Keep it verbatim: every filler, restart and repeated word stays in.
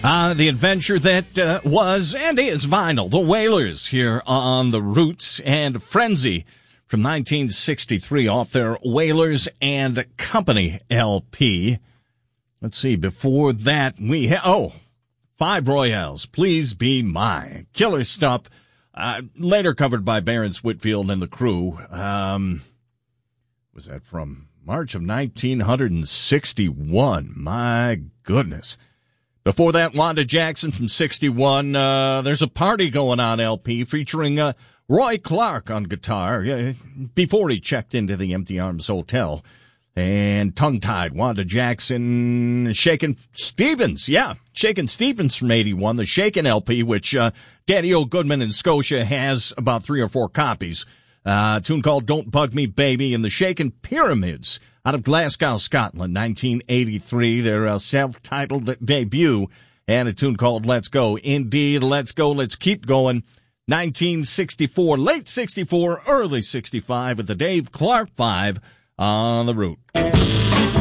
Uh, the adventure that uh, was and is vinyl. The Wailers here on the Roots, and Frenzy from nineteen sixty-three off their Wailers and Company L P. Let's see, before that we ha- oh, Five Royales, Please Be Mine. Killer stuff. Uh, later covered by Barons Whitfield and the Crew. Um, was that from March of nineteen sixty-one? My goodness. Before that, Wanda Jackson from sixty-one. Uh, there's a Party Going On L P featuring uh, Roy Clark on guitar uh, before he checked into the Empty Arms Hotel. And Tongue Tied, Wanda Jackson, Shakin' Stevens. Yeah, Shakin' Stevens from eighty-one, the Shakin' L P, which uh, Daddy O. Goodman in Scotia has about three or four copies. Uh, a tune called Don't Bug Me, Baby, and the Shakin' Pyramids out of Glasgow, Scotland, nineteen eighty-three, their uh, self-titled debut, and a tune called Let's Go. Indeed, Let's Go, Let's Keep Going, nineteen sixty-four, late sixty-four, early sixty-five, with the Dave Clark Five on the Route.